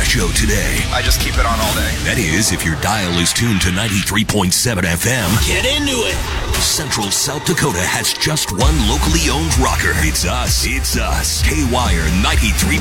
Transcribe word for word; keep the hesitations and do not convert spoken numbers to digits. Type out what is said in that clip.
show today. I just keep it on all day. That is, if your dial is tuned to ninety-three point seven F M. Get into it. Central South Dakota has just one locally owned rocker. It's us. It's us. K-Wire ninety-three.